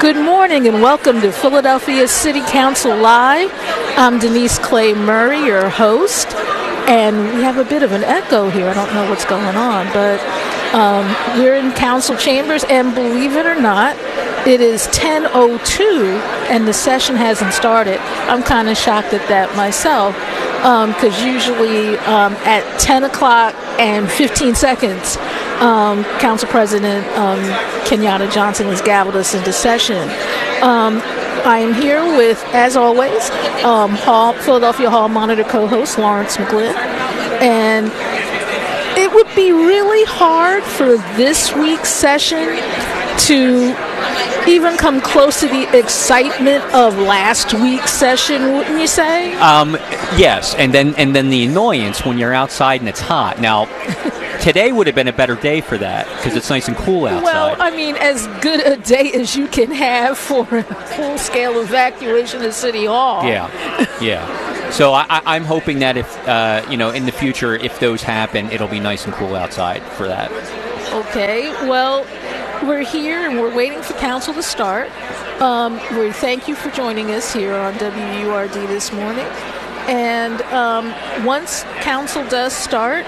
Good morning and welcome to Philadelphia City Council Live. I'm Denise Clay Murray, your host, and we have a bit of an echo here. I don't know what's going on, but we're in council chambers, and believe it or not, it is 10:02 and the session hasn't started. I'm kind of shocked at that myself, because usually at 10 o'clock and 15 seconds, Council President Kenyatta Johnson has gavelled us into session. I am here with, as always, Philadelphia Hall Monitor co-host Lawrence McGlynn, and it would be really hard for this week's session to even come close to the excitement of last week's session, wouldn't you say? Yes, and then the annoyance when you're outside and it's hot. Now, today would have been a better day for that because it's nice and cool outside. Well, I mean, as good a day as you can have for a full-scale evacuation of City Hall. Yeah. So I'm hoping that if, in the future, if those happen, it'll be nice and cool outside for that. Okay, well, we're here and we're waiting for council to start. We thank you for joining us here on WURD this morning. And once council does start,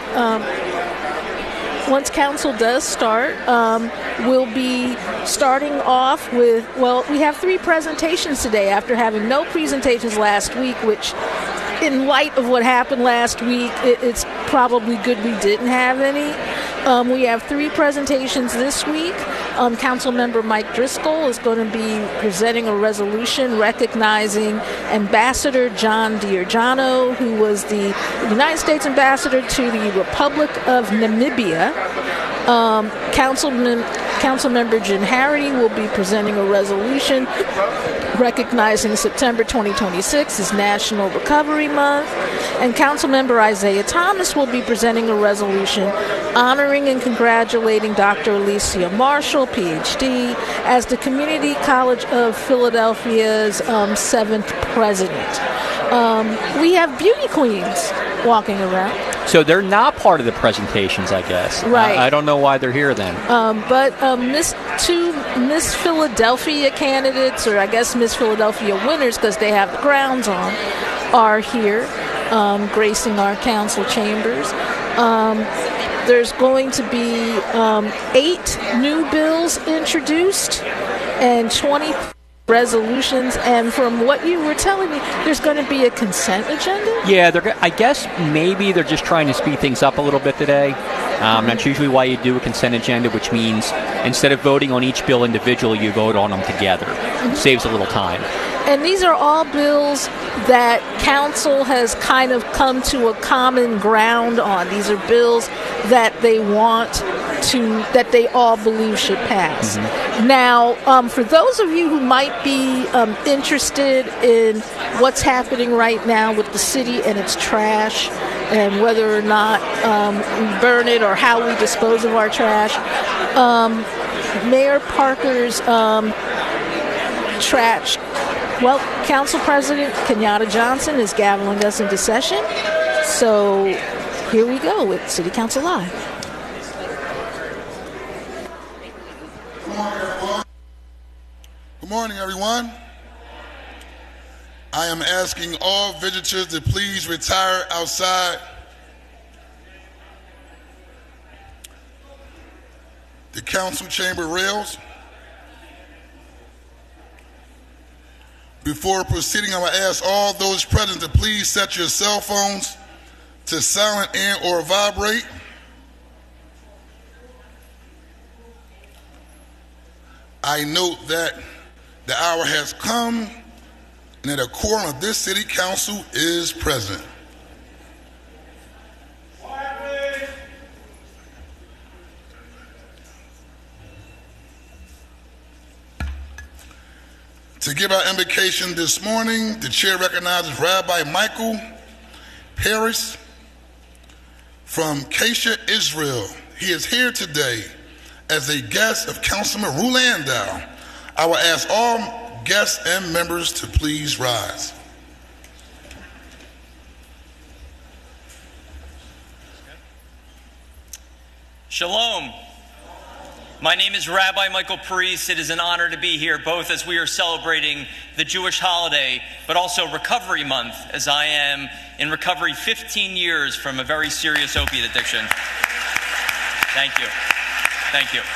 we'll be starting off with, we have 3 presentations today after having no presentations last week, which, in light of what happened last week, it's probably good we didn't have any. We have 3 presentations this week. Councilmember Mike Driscoll is going to be presenting a resolution recognizing Ambassador John Diorgiano, who was the United States ambassador to the Republic of Namibia. Councilmember Jen Harity will be presenting a resolution recognizing September 2026 as National Recovery Month. And Councilmember Isaiah Thomas will be presenting a resolution honoring and congratulating Dr. Alicia Marshall, Ph.D., as the Community College of Philadelphia's 7th president. We have beauty queens walking around. So they're not part of the presentations, I guess. Right. I don't know why they're here then. But two Miss Philadelphia candidates, or I guess Miss Philadelphia winners, because they have the crowns on, are here gracing our council chambers. There's going to be 8 new bills introduced and 20 resolutions, and from what you were telling me, there's going to be a consent agenda? Yeah, I guess maybe they're just trying to speed things up a little bit today. That's usually why you do a consent agenda, which means instead of voting on each bill individually, you vote on them together. It saves a little time. And these are all bills that council has kind of come to a common ground on. These are bills that they that they all believe should pass. Mm-hmm. Now, for those of you who might be interested in what's happening right now with the city and its trash, and whether or not we burn it or how we dispose of our trash, Mayor Parker's trash. Well, Council President Kenyatta Johnson is gaveling us into session. So here we go with City Council Live. Good morning, everyone. I am asking all visitors to please retire outside the council chamber rails. Before proceeding, I will ask all those present to please set your cell phones to silent and or vibrate. I note that the hour has come and that a quorum of this city council is present. To give our invocation this morning, the chair recognizes Rabbi Michael Paris from Keisha, Israel. He is here today as a guest of Councilman Ru Landau. I will ask all guests and members to please rise. Shalom. My name is Rabbi Michael Paris. It is an honor to be here, both as we are celebrating the Jewish holiday, but also Recovery Month, as I am in recovery 15 years from a very serious opiate addiction. Thank you. Thank you.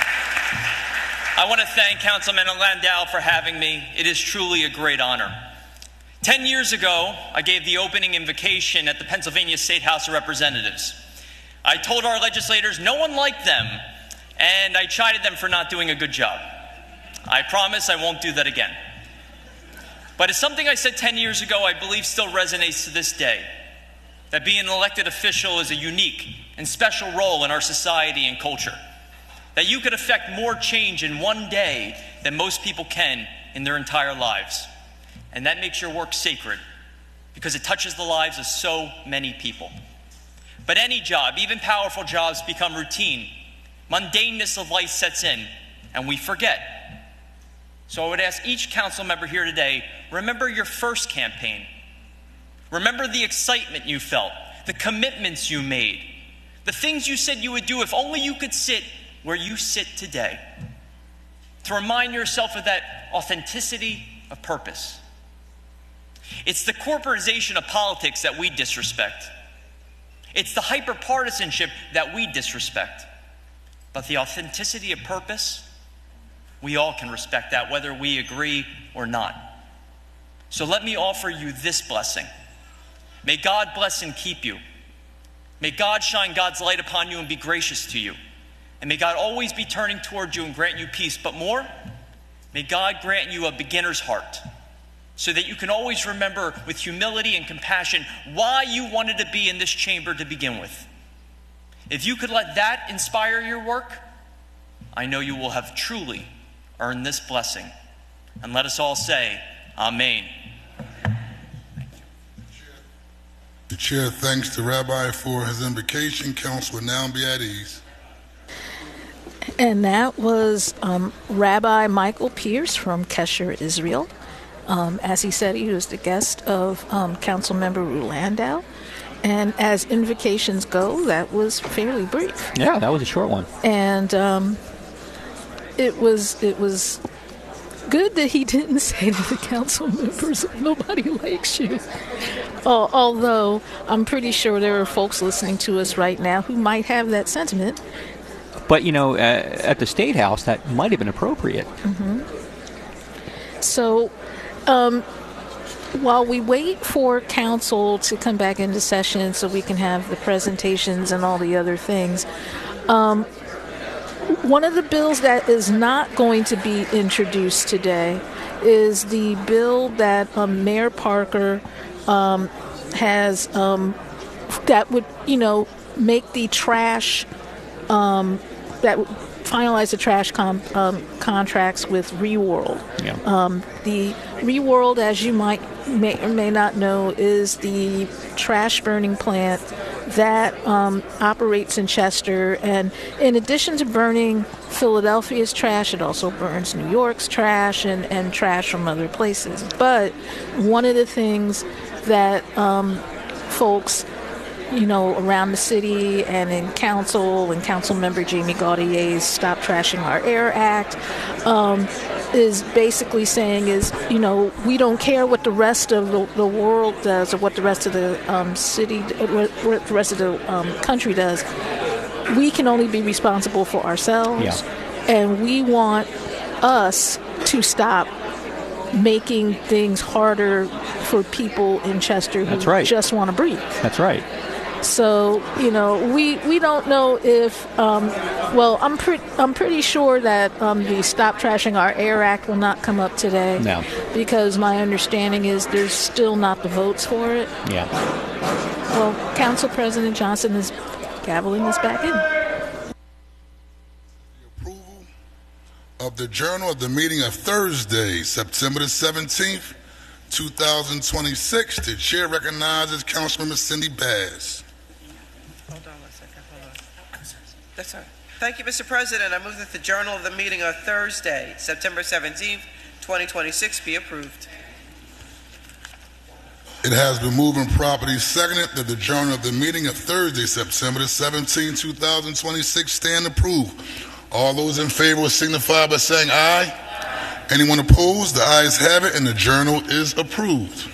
I want to thank Councilman Landau for having me. It is truly a great honor. 10 years ago, I gave the opening invocation at the Pennsylvania State House of Representatives. I told our legislators no one liked them, and I chided them for not doing a good job. I promise I won't do that again. But it's something I said 10 years ago I believe still resonates to this day, that being an elected official is a unique and special role in our society and culture, that you could affect more change in one day than most people can in their entire lives. And that makes your work sacred because it touches the lives of so many people. But any job, even powerful jobs, become routine. Mundaneness of life sets in, and we forget. So I would ask each council member here today, remember your first campaign. Remember the excitement you felt, the commitments you made, the things you said you would do if only you could sit where you sit today. To remind yourself of that authenticity of purpose. It's the corporatization of politics that we disrespect. It's the hyper-partisanship that we disrespect. But the authenticity of purpose, we all can respect that, whether we agree or not. So let me offer you this blessing. May God bless and keep you. May God shine God's light upon you and be gracious to you. And may God always be turning toward you and grant you peace. But more, may God grant you a beginner's heart, so that you can always remember with humility and compassion why you wanted to be in this chamber to begin with. If you could let that inspire your work, I know you will have truly earned this blessing. And let us all say, Amen. The chair thanks the rabbi for his invocation. Council will now be at ease. And that was Rabbi Michael Pierce from Kesher, Israel. As he said, he was the guest of Councilmember Ru Landau. And as invocations go, that was fairly brief. Yeah, that was a short one. And it was good that he didn't say to the council members, nobody likes you. Although I'm pretty sure there are folks listening to us right now who might have that sentiment. But, you know, at the State House, that might have been appropriate. Mm-hmm. So, while we wait for council to come back into session so we can have the presentations and all the other things, one of the bills that is not going to be introduced today is the bill that Mayor Parker has that would, make the trash, that would finalize the trash contracts with ReWorld. Yeah. The ReWorld, as you may or may not know, is the trash burning plant that operates in Chester. And in addition to burning Philadelphia's trash, it also burns New York's trash and trash from other places. But one of the things that folks around the city and in council and council member Jamie Gaudier's Stop Trashing Our Air Act is basically saying is, we don't care what the rest of the world does or what the rest of the city, what the rest of the country does. We can only be responsible for ourselves. Yeah. And we want us to stop making things harder for people in Chester who just want to breathe. That's right. So, we don't know if, I'm pretty sure that the Stop Trashing Our Air Act will not come up today. No. Because my understanding is there's still not the votes for it. Yeah. Well, Council President Johnson is gaveling this back in. The approval of the journal of the meeting of Thursday, September the 17th, 2026. The chair recognizes Councilmember Cindy Bass. Hold on one second. Hold on. That's all right. Thank you, Mr. President. I move that the journal of the meeting of Thursday, September 17th, 2026 be approved. It has been moved and properly seconded that the journal of the meeting of Thursday, September the 17th, 2026 stand approved. All those in favor will signify by saying aye. Anyone opposed? The ayes have it, and the journal is approved.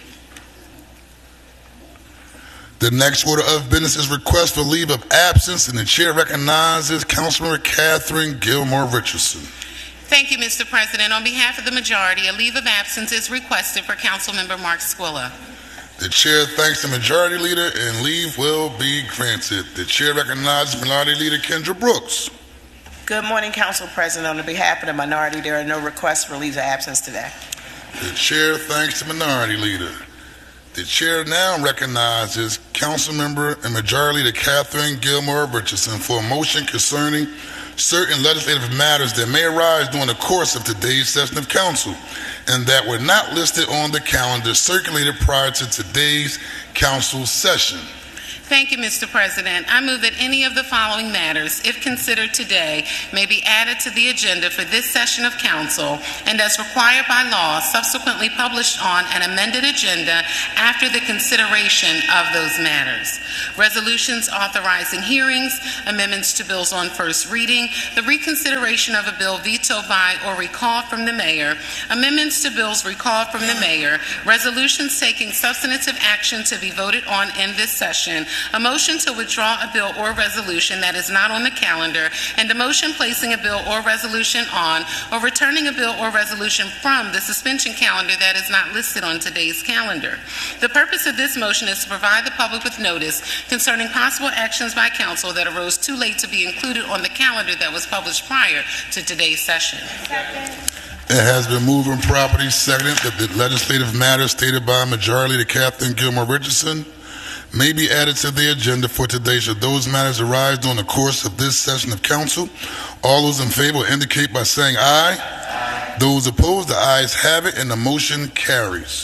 The next order of business is request for leave of absence, and the chair recognizes Councilmember Catherine Gilmore Richardson. Thank you, Mr. President. On behalf of the majority, a leave of absence is requested for Councilmember Mark Squilla. The chair thanks the majority leader, and leave will be granted. The chair recognizes Minority Leader Kendra Brooks. Good morning, Council President. On behalf of the minority, there are no requests for leaves of absence today. The chair thanks the minority leader. The chair now recognizes Councilmember and Majority Leader Catherine Gilmore Richardson for a motion concerning certain legislative matters that may arise during the course of today's session of Council and that were not listed on the calendar circulated prior to today's Council session. Thank you, Mr. President. I move that any of the following matters, if considered today, may be added to the agenda for this session of Council and, as required by law, subsequently published on an amended agenda after the consideration of those matters. Resolutions authorizing hearings, amendments to bills on first reading, the reconsideration of a bill vetoed by or recalled from the mayor, amendments to bills recalled from the mayor, resolutions taking substantive action to be voted on in this session, a motion to withdraw a bill or resolution that is not on the calendar, and a motion placing a bill or resolution on or returning a bill or resolution from the suspension calendar that is not listed on today's calendar. The purpose of this motion is to provide the public with notice concerning possible actions by council that arose too late to be included on the calendar that was published prior to today's session. It has been moved and properly seconded that the legislative matters stated by Majority Leader Catherine Gilmore Richardson may be added to the agenda for today should those matters arise during the course of this session of Council. All those in favor will indicate by saying aye. Aye. Those opposed, the ayes have it, and the motion carries.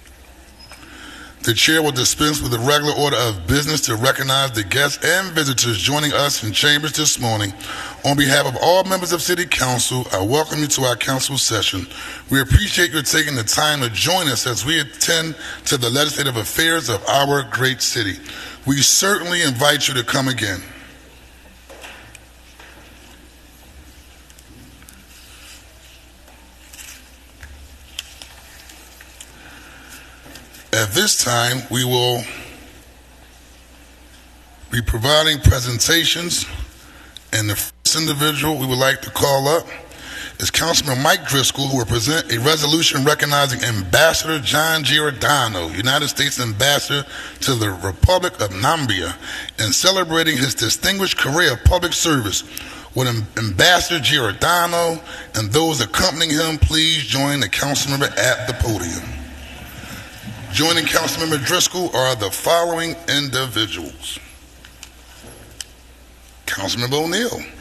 The chair will dispense with the regular order of business to recognize the guests and visitors joining us in chambers this morning. On behalf of all members of City Council, I welcome you to our council session. We appreciate you taking the time to join us as we attend to the legislative affairs of our great city. We certainly invite you to come again. At this time, we will be providing presentations, and the first individual we would like to call up is Councilman Mike Driscoll, who will present a resolution recognizing Ambassador John Giordano, United States Ambassador to the Republic of Namibia, and celebrating his distinguished career of public service. With Ambassador Giordano and those accompanying him, please join the council member at the podium. Joining Councilmember Driscoll are the following individuals. Councilmember O'Neill.